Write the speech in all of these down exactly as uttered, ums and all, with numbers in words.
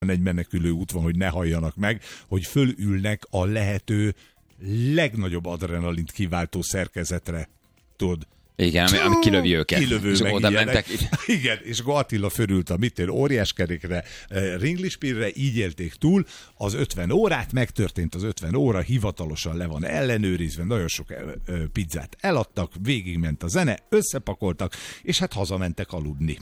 egy menekülő út van, hogy ne halljanak meg, hogy fölülnek a lehető legnagyobb adrenalint kiváltó szerkezetre, tudod. Igen, ami, ami kilövi őket. Kilövő és meg oda ilyenek. mentek. Igen, és akkor Attila fölült a mit óriáskerékre, ringlispírre, így élték túl az ötven órát, megtörtént az ötven óra, hivatalosan le van ellenőrizve, nagyon sok pizzát eladtak, végigment a zene, összepakoltak, és hát hazamentek aludni.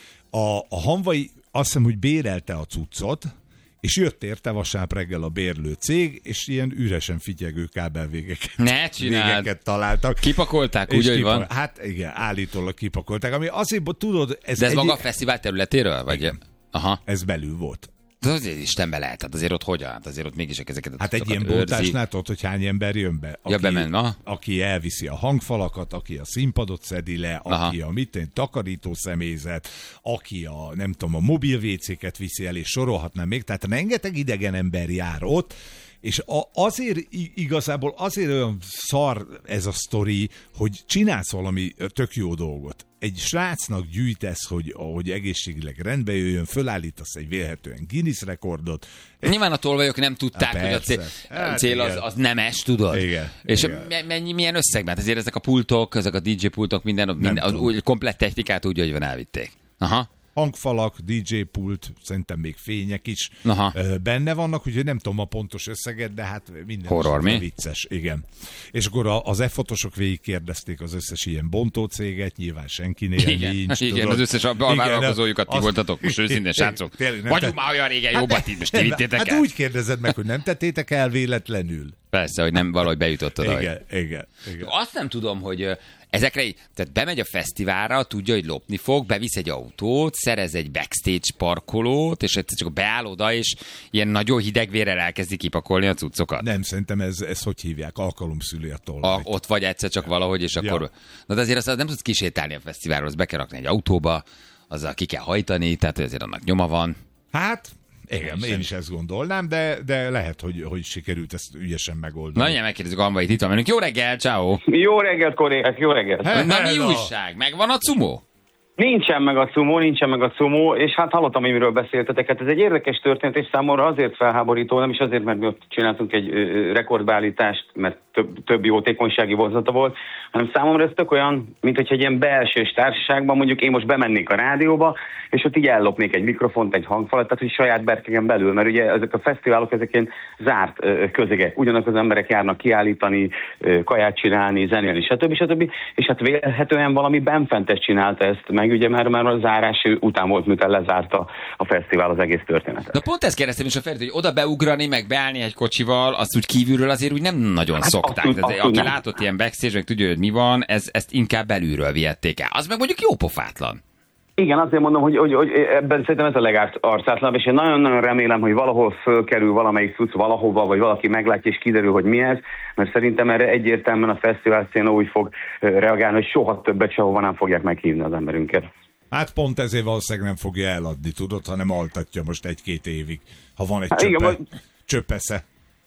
A, a Hanvai azt hiszem, hogy bérelte a cuccot, és jött érte vasárnap reggel a bérlő cég, és ilyen üresen fityegő kábelvégeket ne csináld. találtak. Kipakolták, úgy, hogy van? Hát igen, állítólag kipakolták. Ami azért, tudod... Ez De ez egy... maga a fesztivál területéről? Vagy... Igen. Aha. Ez belül volt. De azért Istenbe lehet, hát azért ott hogyan? Hát azért ott mégis ezeket a Hát egy ilyen őrzi. bontásnál tudod, hogy hány ember jön be? Aki, ja, bemen, na? Aki elviszi a hangfalakat, aki a színpadot szedi le, Aha. aki a mitén takarító személyzet, aki a, nem tudom, a mobil vécéket viszi el, és sorolhatnám még. Tehát rengeteg idegen ember jár ott, és a, azért igazából azért olyan szar ez a sztori, hogy csinálsz valami tök jó dolgot. Egy srácnak gyűjtesz, hogy, hogy egészségileg rendbe jöjjön, fölállítasz egy vélhetően Guinness rekordot. Nyilván a tolvajok nem tudták, Há, hogy a cél, hát a cél az, az nemes, tudod? Igen, és igen. mennyi, milyen összegben? Ezért ezek a pultok, ezek a dé dzsé pultok, minden, minden az, úgy, komplett technikát úgy, hogy van elvitték. Aha. Hangfalak, dé dzsé pult, szerintem még fények is Aha. benne vannak, úgyhogy nem tudom a pontos összeget, de hát minden horror, mi? vicces, igen. És akkor az e-fotosok végig kérdezték az összes ilyen bontócéget, nyilván senkinél igen, nincs. igen, tudod. az összes alvállalkozójukat ti az... voltatok, most őszintén, srácok. Vagyunk már olyan régen, jobbat itt, most ti vittétek hát el. Hát úgy kérdezed meg, hogy nem tettétek el véletlenül. Persze, hogy nem valahogy bejutottad. Igen, ahogy. igen, igen. Azt nem tudom, hogy ezekre, tehát bemegy a fesztiválra, tudja, hogy lopni fog, bevisz egy autót, szerez egy backstage parkolót, és egyszer csak beáll oda, és ilyen nagyon hidegvérrel elkezdi kipakolni a cuccokat. Nem, szerintem ez, ez hogy hívják, alkalomszüli a tolvajt. A, ott vagy egyszer csak valahogy, és akkor... Ja. Na de azért azt nem tudsz kisétálni a fesztiválról, azt be kell rakni egy autóba, azzal ki kell hajtani, tehát azért annak nyoma van. Hát... Igen, én is ezt gondolnám, de, de lehet, hogy, hogy sikerült ezt ügyesen megoldani. Na, ugye megkérdezzük Hanvait, itt van velünk. Jó reggel, ciao. Jó reggelt, kollégák, jó reggelt! Na, mi Hello. újság? Megvan a cumó? Nincsen meg a cumó, nincsen meg a cumó, és hát hallottam, amiről beszéltetek. Hát ez egy érdekes történet, és számomra azért felháborító, nem is azért, mert mi ott csináltunk egy ö, rekordbeállítást, mert több, több jótékonysági vonzata volt, hanem számomra ez tök olyan, mint hogyha egy ilyen belsős társaságban mondjuk én most bemennék a rádióba, és ott így ellopnék egy mikrofont, egy hangfalat, tehát hogy saját berkegen belül, mert ugye ezek a fesztiválok, ezek ilyen zárt ö, közegek. Ugyanak az emberek járnak kiállítani, ö, kaját csinálni, zenélni, stb. stb. És hát vélhetően valami benfentes csinálta ezt meg, ugye már, már a zárás után volt, miután lezárta a fesztivál az egész történetet. Na pont ezt kérdeztem is a Ferit, hogy oda beugrani, meg beállni egy kocsival, azt úgy kívülről azért úgy nem nagyon hát szokták. Abszolút, Tehát, abszolút aki nem. látott ilyen backstage, meg tudja, hogy mi van, ez, ezt inkább belülről vihették el. Az meg mondjuk jó pofátlan. Igen, azért mondom, hogy, hogy, hogy ebben szerintem ez a legarcátlanabb, és én nagyon-nagyon remélem, hogy valahol fölkerül valamelyik cucc valahova, vagy valaki meglátja, és kiderül, hogy mi ez, mert szerintem erre egyértelműen a fesztivál széna úgy fog reagálni, hogy soha többet sehova nem fogják meghívni az emberünket. Hát pont ezért valószínűleg nem fogja eladni, tudod, hanem altatja most egy-két évig, ha van egy Hát csöpe, igen, vagy- csöpesze.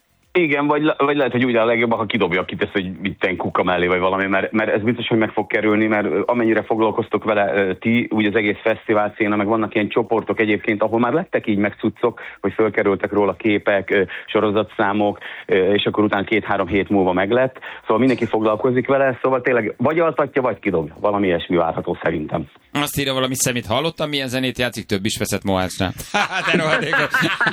Igen, vagy, vagy lehet, hogy úgy a legjobb, ha kidobja, kitesz, hogy itten kuka mellé, vagy valami, mert, mert ez biztos, hogy meg fog kerülni, mert amennyire foglalkoztok vele ti, úgy az egész fesztivál széna, meg vannak ilyen csoportok egyébként, ahol már lettek így meg cuccok, hogy fölkerültek róla képek, sorozatszámok, és akkor utána két-három hét múlva meglett. Szóval mindenki foglalkozik vele, szóval tényleg vagy altatja, vagy kidobja. Valami ilyesmi várható szerintem. Azt írja valami szemét, hallottam, milyen zenét játszik, több is veszett Mohácsnál. De rohadékos.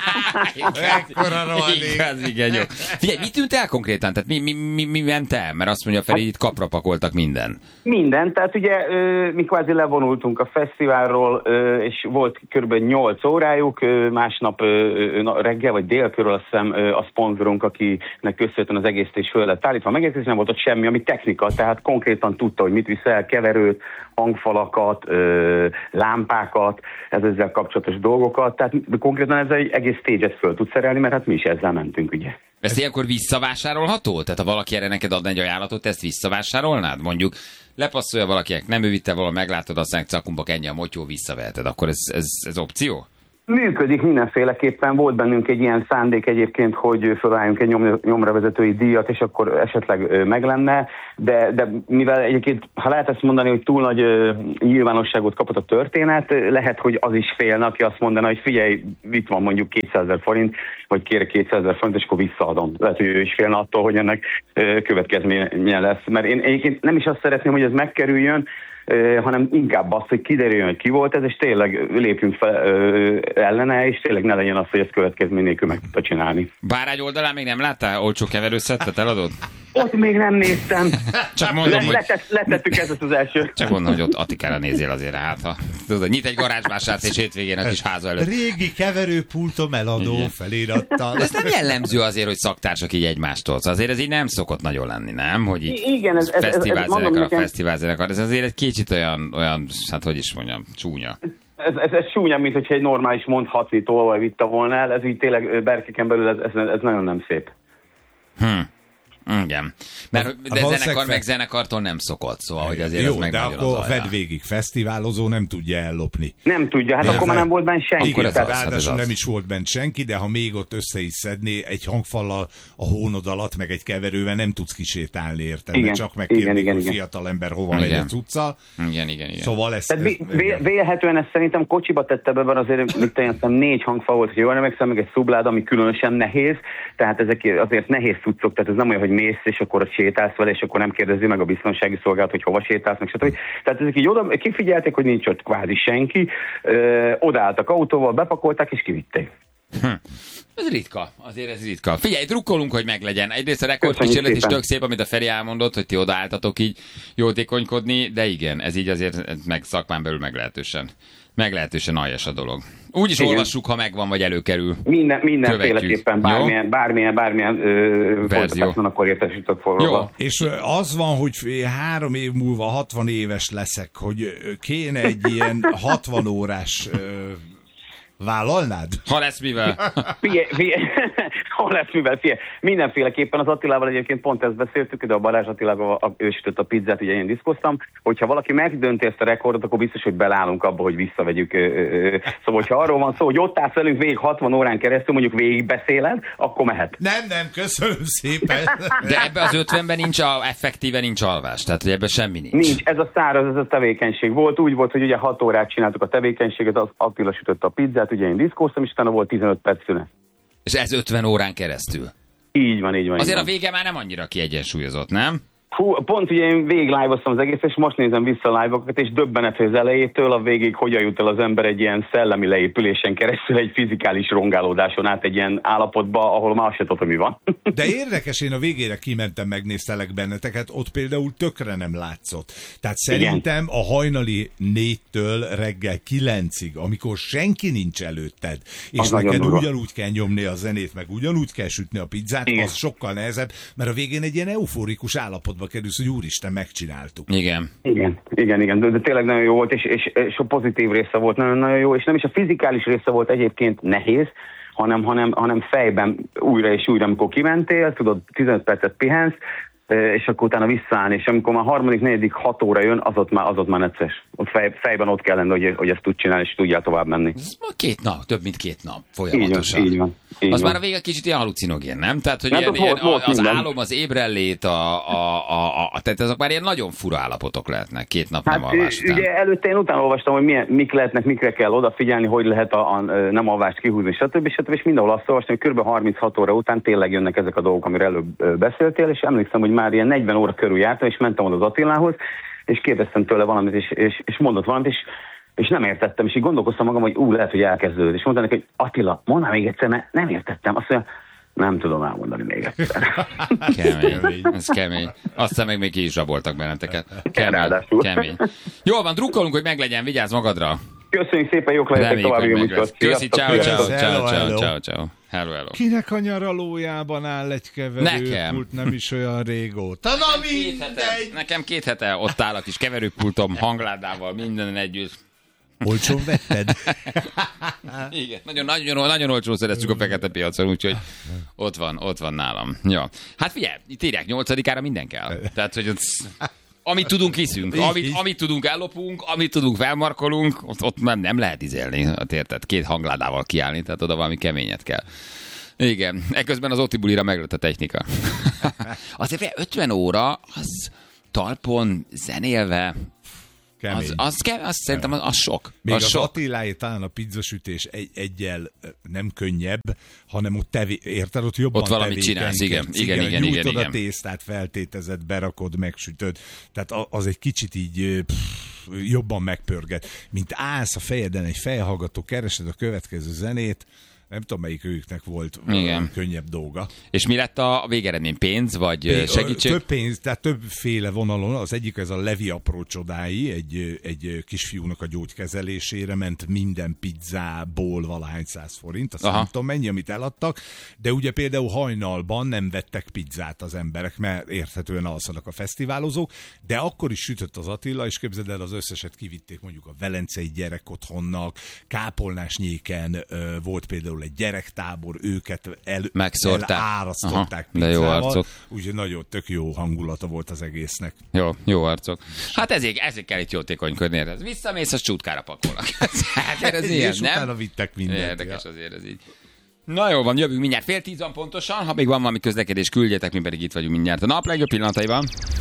Ekkora rohadék. Igaz, igen, jó. Figyelj, mi tűnt el konkrétan? Tehát mi, mi, mi, mi ment el? Mert azt mondja Feri, itt kapra pakoltak minden. Minden, tehát ugye ö, mi kvázi levonultunk a fesztiválról, ö, és volt kb. nyolc órájuk, ö, másnap ö, ö, reggel vagy délkörül azt hiszem ö, a szponzorunk, akinek köszönhetően az egész is föl lett állítva, megérkezni nem volt ott semmi, ami technika, tehát konkrétan tudta, hogy mit viszel, keverőt, hangfalakat, ö, lámpákat, ez ezzel kapcsolatos dolgokat, tehát konkrétan ez egy egész stage-et föl tud szerelni, mert hát mi is ezzel mentünk, ugye. Ez ilyenkor visszavásárolható? Tehát ha valaki erre neked adna egy ajánlatot, te ezt visszavásárolnád? Mondjuk lepasszolja valakinek, nem ő vitte valahol, meglátod, aztán cakumba kenje a motyó, visszaveheted. Akkor ez, ez, ez opció? Működik mindenféleképpen, volt bennünk egy ilyen szándék egyébként, hogy fölálljunk egy nyom, nyomravezetői díjat, és akkor esetleg meg lenne, de, de mivel egyébként, ha lehet ezt mondani, hogy túl nagy nyilvánosságot kapott a történet, lehet, hogy az is félne, aki azt mondaná, hogy figyelj, itt van mondjuk kétszázezer forint, vagy kérek kétszázezer forint, és akkor visszaadom. Lehet, hogy ő is félne attól, hogy ennek következménye lesz. Mert én egyébként nem is azt szeretném, hogy ez megkerüljön, Uh, hanem inkább az, hogy kiderüljön, hogy ki volt ez, és tényleg lépjünk fel uh, ellene, és tényleg ne legyen az, hogy ezt következmény nélkül meg tudta csinálni. Bárágy oldalán még nem láttál? Olcsó keverőszettet eladod? Ott még nem néztem. Csak mondom, Le, hogy... letett, letettük ezt az első. Csak mondom, hogy ott Attikára nézél azért, hát ha... Tudod, nyit egy garázsvásárt, és hétvégén a kis háza előtt. Régi keverőpultom eladó felirattal. Ez nem jellemző azért, hogy szaktársak így egymástól. Azért ez így nem szokott nagyon lenni, nem? Hogy így igen, ez, ez, ez, ez mondom a fesztiválzenekar. Ez azért egy kicsit olyan, olyan, hát hogy is mondjam, csúnya. Ez, ez, ez csúnya, mint hogyha egy normális mondhatni tolvaj vitta volna el. Ez így tényleg berkeken belül, ez, ez, ez nagyon nem szép. Hm. Igen. Mert de zenekar meg zenekartól nem szokott, szóval, hogy azért jó, ez meg de akkor a vedd végig fesztiválozó nem tudja ellopni. Nem tudja, hát de akkor már nem volt benne senki. Igen, tehát ráadásul nem is volt benne senki, de ha még ott össze is szedné egy hangfallal a hónod alatt, meg egy keverővel nem tudsz kisétálni, érted? Igen, csak megkérni, hogy fiatal ember hova megy a cuccal. Igen, igen, igen. Szóval ezt... ez, vé- vélhetően ezt szerintem kocsiba tette be, mert azért mit tenni, négy hangfal volt, hogy jól emlékszem, meg egy szublád, ami különösen nehéz, tehát ezek azért nehéz cuccok, tehát ez nem olyan, hogy mész, és akkor ott sétálsz vele, és akkor nem kérdezi meg a biztonsági szolgálat, hogy hova sétálsz, meg stb. Tehát ezek így oda, kifigyelték, hogy nincs ott kvázi senki, ö, odaálltak autóval, bepakolták, és kivitték. Hm. Ez ritka, azért ez ritka. Figyelj, drukkolunk, hogy meglegyen. Egyrészt a rekordkísérlet is tök szép, amit a Feri elmondott, hogy ti odaálltatok így jótékonykodni, de igen, ez így azért meg szakmán belül meglehetősen, meglehetősen aljas a dolog. Úgy is olvassuk, ha megvan, vagy előkerül. Minden, mindenféleképpen bármilyen, bármilyen, bármilyen verzió. Akkor értesített forróba. És az van, hogy három év múlva hatvan éves leszek, hogy kéne egy ilyen hatvan órás... Vállalnád? Ha lesz mivel. Figyelj, figyelj, ha lesz mivel, figyelj. Mindenféleképpen az Attilával egyébként pont ezt beszéltük, de a Balázs Attilával ő sütött a pizzát, ugye én diszkoztam, hogyha valaki megdönti ezt a rekordot, akkor biztos, hogy belállunk abba, hogy visszavegyük. Szóval, hogyha arról van szó, hogy ott állsz velünk végig hatvan órán keresztül, mondjuk végig beszéled, akkor mehet. Nem, nem, köszönöm szépen. De ebbe az ötvenben nincs, a, effektíve nincs alvás, tehát hogy ebben semmi nincs. Nincs, ez a száraz, ez a tevékenység volt. Úgy volt, hogy ugye hat órát csináltuk a tevékenységet, az Attila sütött a pizzát, ugye én diszkóztam, és utána volt tizenöt perc szünet. És ez ötven órán keresztül? Így van, így van. Azért így van. A vége már nem annyira kiegyensúlyozott, nem? Hú, pont ugye én végig live-oztam az egész, és most nézem vissza a live-okat, és döbbenet, hogy az elejétől a végig hogyan jut el az ember egy ilyen szellemi leépülésen keresztül, egy fizikális rongálódáson át egy ilyen állapotba, ahol már se tudom, mi van. De érdekes, én a végére kimentem, megnéztelek benneteket, ott például tökre nem látszott. Tehát szerintem a hajnali négytől reggel kilencig, amikor senki nincs előtted, és az neked ugyanúgy kell nyomni a zenét, meg ugyanúgy kell sütni a pizzát, igen. Az sokkal nehezebb, mert a végén egy ilyen euforikus állapotba kerülsz, hogy úristen, megcsináltuk. Igen. Igen, igen, igen, de, de tényleg nagyon jó volt, és, és, és a pozitív része volt nagyon-nagyon jó, és nem is a fizikális része volt egyébként nehéz, hanem, hanem, hanem fejben újra és újra, amikor kimentél, tudod, tizenöt percet pihensz, és akkor utána visszaállni, és amikor már harmadik, negyedik, hat óra jön, az ott már, az ott már necces. Ott fej, fejben ott kell lenni, hogy, hogy ezt tud csinálni, és tudjál tovább menni. Ez két nap, több mint két nap folyamatosan. Így van, így van. Így az van. már a vége kicsit ilyen halucinogén, nem? Tehát, hogy hát ilyen, volt, ilyen, volt az minden. álom, az ébrenlét, a, a, a, a, tehát azok már ilyen nagyon fura állapotok lehetnek, két nap hát, nem alvás után. Ugye előtte én utána olvastam, hogy milyen, mik lehetnek, mikre kell odafigyelni, hogy lehet a, a nem alvást kihúzni, stb. stb. És mindenhol azt olvastam, hogy kb. harminchat óra után tényleg jönnek ezek a dolgok, amiről előbb beszéltél, és emlékszem, hogy már ilyen negyven óra körül jártam, és mentem oda az Attilához, és kérdeztem tőle valamit, és, és, és mondott valamit, és, és nem értettem, és így gondolkoztam magam, hogy ú, lehet, hogy elkezdődött. És mondta neki, hogy Attila, mondd még egyszer, mert nem értettem. Azt mondja, nem tudom elmondani még egyszer. Kemény, ez kemény. Aztán meg még ki is raboltak benneteket. Kemény, kemény. Jól van, drukkolunk, hogy meglegyen, vigyázz magadra. Köszönjük szépen, jók legyetek további jó műsort. Köszi, ciao, ciao, ciao, ciao, ciao, ciao. Hello, hello. Kinek a nyaralójában áll egy keverőpult, nem is olyan régóta. Na mindegy! Nekem két hete ott áll a kis keverőpultom, hangládával, minden együtt. Olcsón vetted? Igen, nagyon, nagyon, nagyon olcsón szereztük a fekete piacon, úgyhogy ott van, ott van nálam. Ja. Hát figyelj, itt írják, nyolcadikára minden kell. Tehát, hogy ott Amit tudunk, iszünk. Amit, amit tudunk, ellopunk, amit tudunk, felmarkolunk, ott, ott nem, nem lehet izélni. Érted? Két hangládával kiállni, tehát oda valami keményet kell. Igen. Ekközben az Otti bulira meglett a technika. Azért ötven óra, az talpon, zenélve, az, az, kell, az szerintem az, az sok. Még az, az sok. Attiláé talán a pizzasütés egy, egyel nem könnyebb, hanem ott tevé, érted, ott jobban ott valamit csinálsz, igen, igen, igen, igen, nyújtod igen. a tésztát, feltétezed, berakod, megsütöd. Tehát az egy kicsit így pff, jobban megpörget. Mint állsz a fejeden egy fejhallgató, keresed a következő zenét, nem tudom, melyik őknek volt igen. könnyebb dolga. És mi lett a végeredmény? Pénz, vagy Pénz, segítség? Több pénz, tehát többféle vonalon. Az egyik ez a Levi apró csodái, egy, egy kisfiúnak a gyógykezelésére ment minden pizzából valahány száz forint, azt nem tudom mennyi, amit eladtak, de ugye például hajnalban nem vettek pizzát az emberek, mert érthetően alszanak a fesztiválozók, de akkor is sütött az Attila, és képzeld el, az összeset kivitték mondjuk a velencei gyerekotthonnak, Kápolnásnyéken volt például egy gyerektábor, őket el, elárasztották pizzával. Úgyhogy nagyon tök jó hangulata volt az egésznek. Jó, jó arcok. Hát ezért, ezért kell itt jótékonykodni. Visszamész, az csútkára pakolnak. Hát ez ilyen, és nem? utána vittek mindent. Érdekes ja. Azért ez így. Na jó van, jövünk mindjárt fél tízan pontosan. Ha még van valami közlekedés, küldjetek, mi pedig itt vagyunk mindjárt a nap legjobb pillanataiban.